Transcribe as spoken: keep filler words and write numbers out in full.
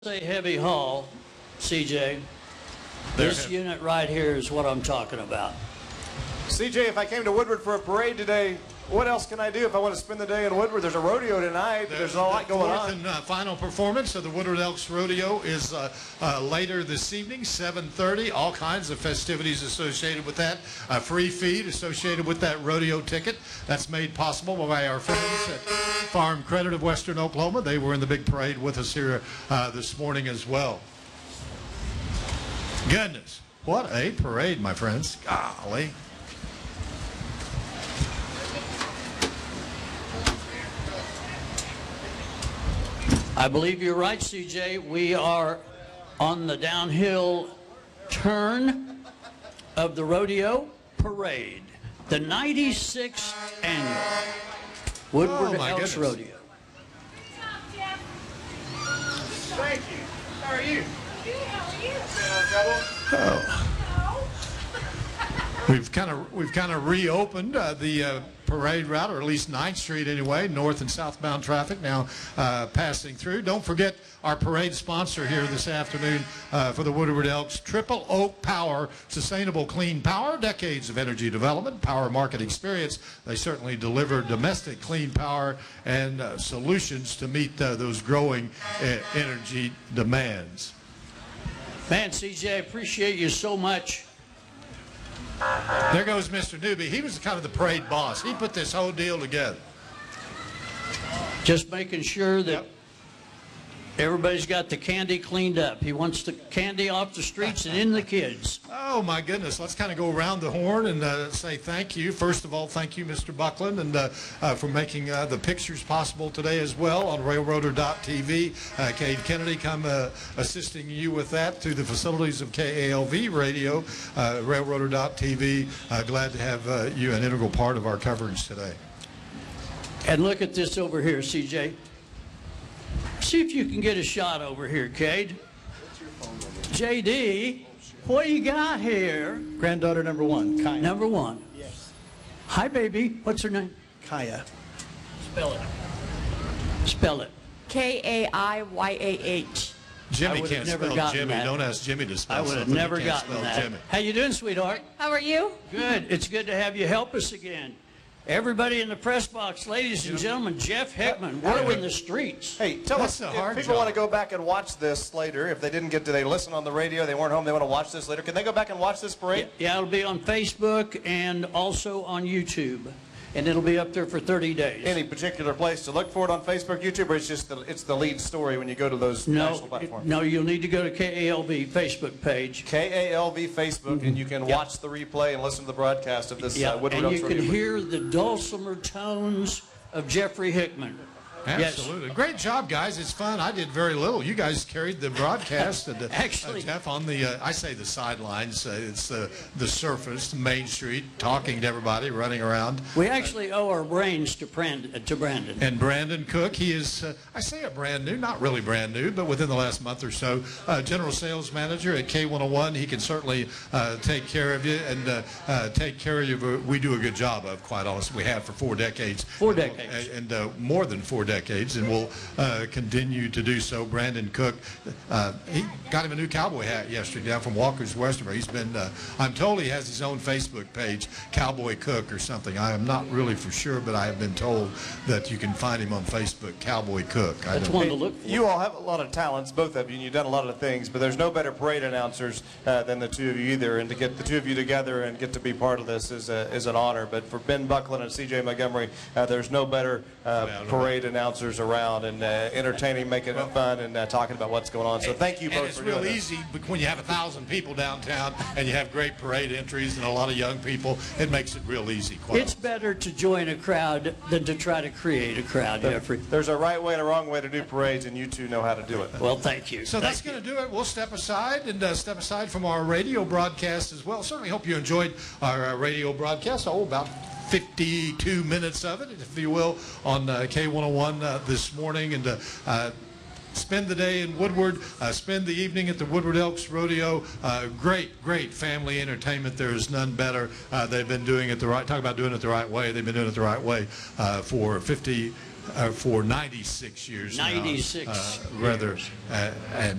Say heavy haul, C J. This unit right here is what I'm talking about. C J, if I came to Woodward for a parade today, what else can I do if I want to spend the day in Woodward? There's a rodeo tonight. There's, There's a lot going fourth on. and uh, final performance of the Woodward Elks Rodeo is uh, uh, later this evening, seven thirty. All kinds of festivities associated with that. A free feed associated with that rodeo ticket. That's made possible by our friends at Farm Credit of Western Oklahoma. They were in the big parade with us here uh, this morning as well. Goodness, what a parade, my friends. Golly. I believe you're right, C J. We are on the downhill turn of the rodeo parade, the ninety-sixth annual Woodward Oh, Elks goodness. Rodeo. Thank you. How are you? Oh. We've kind of we've kind of reopened uh, the uh, parade route, or at least ninth Street anyway, north and southbound traffic now uh, passing through. Don't forget our parade sponsor here this afternoon uh, for the Woodward Elks, Triple Oak Power, sustainable clean power, decades of energy development, power market experience. They certainly deliver domestic clean power and uh, solutions to meet uh, those growing uh, energy demands. Man, C J, I appreciate you so much. There goes Mister Newby. He was kind of the parade boss. He put this whole deal together. Just making sure that Yep. everybody's got the candy cleaned up. He wants the candy off the streets and in the kids. Oh, my goodness. Let's kind of go around the horn and uh, say thank you. First of all, thank you, Mister Buckland, and uh, uh, for making uh, the pictures possible today as well on railroader dot T V. Uh, Cade Kennedy come uh, assisting you with that through the facilities of K A L V Radio, uh, railroader dot T V. Uh, glad to have uh, you an integral part of our coverage today. And look at this over here, C J. See if you can get a shot over here, Cade. J D, what do you got here? Granddaughter number one, Kaya. Number one. Yes. Hi, baby. What's her name? Kaya. Spell it. Spell it. K A I Y A H. Jimmy I would've can't never spell gotten Jimmy. that. Don't ask Jimmy to spell I would have something. never He can't gotten spell that. Jimmy. How you doing, sweetheart? How are you? Good. It's good to have you help us again. Everybody in the press box, ladies and gentlemen, Jeff Hickman, we're in the streets. Hey, tell That's us, a hard if people job. want to go back and watch this later, if they didn't get to, they listen on the radio, they weren't home, they want to watch this later, can they go back and watch this parade? Yeah, it'll be on Facebook and also on YouTube, and it'll be up there for thirty days. Any particular place to look for it on Facebook, YouTube, or it's just the, it's the lead story when you go to those No, national platforms? no, you'll need to go to K A L V Facebook page. K A L V Facebook, and you can Yep. watch the replay and listen to the broadcast of this Yeah, uh, Woodward and Elks you can Rodeo. hear the dulcimer tones of Jeffrey Hickman. Yes. Absolutely. Great job, guys. It's fun. I did very little. You guys carried the broadcast. And, uh, Actually- uh, Jeff, on the, uh, I say the sidelines. Uh, it's the, the surface, Main Street, talking to everybody, running around. We actually owe our brains to Brandon. To Brandon. And Brandon Cook, he is, uh, I say a brand new, not really brand new, but within the last month or so, uh, general sales manager at K one oh one. He can certainly uh, take care of you and uh, uh, take care of you. We do a good job of, quite honestly. We have for four decades. Four decades. And, and uh, more than four decades, and we'll uh, continue to do so. Brandon Cook, uh, he got him a new cowboy hat yesterday down from Walker's Westerville. He's been, uh, I'm told he has his own Facebook page, Cowboy Cook or something. I am not really for sure, but I have been told that you can find him on Facebook, Cowboy Cook. I That's don't- one to look for. You all have a lot of talents, both of you, and you've done a lot of things, but there's no better parade announcers uh, than the two of you either, and to get the two of you together and get to be part of this is, a, is an honor. But for Ben Buckland and C J Montgomery, uh, there's no better uh, Yeah, I don't parade announcers around, and uh, entertaining, making it fun, and uh, talking about what's going on. So thank you And both it's for real doing this. easy but when you have a thousand people downtown and you have great parade entries and a lot of young people. It makes it real easy. Quite It's better to join a crowd than to try to create a crowd, Jeffrey. There's a right way and a wrong way to do parades, and you two know how to do it. Well, thank you. So Thank that's you. going to do it. We'll step aside and uh, step aside from our radio broadcast as well. Certainly hope you enjoyed our uh, radio broadcast. Oh, about fifty-two minutes of it, if you will, on uh, K one oh one uh, this morning. And uh, uh, spend the day in Woodward, uh, spend the evening at the Woodward Elks Rodeo. Uh, great, great family entertainment. There is none better. Uh, they've been doing it the right, talk about doing it the right way. They've been doing it the right way uh, for fifty uh, for ninety-six years now. ninety-six uh, rather, uh, and